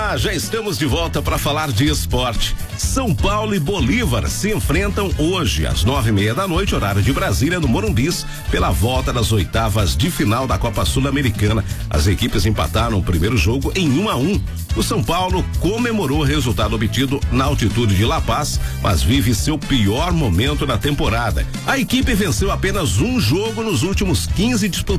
Olá, já estamos de volta para falar de esporte. São Paulo e Bolívar se enfrentam hoje às 9:30 da noite, horário de Brasília, no Morumbis, pela volta das oitavas de final da Copa Sul-Americana. As equipes empataram o primeiro jogo em 1-1. O São Paulo comemorou o resultado obtido na altitude de La Paz, mas vive seu pior momento na temporada. A equipe venceu apenas um jogo nos últimos 15 disputados.